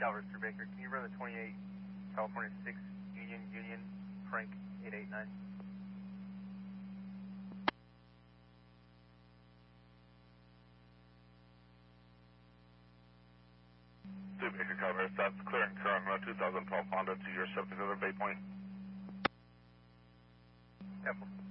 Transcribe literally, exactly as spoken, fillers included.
Calvert through Baker. Can you run the twenty-eight, California six, Union, Union, Frank eight eight nine? Two Baker Calvert, that's clearing current uh, two thousand twelve Honda to your subject of Bay Point. Yep.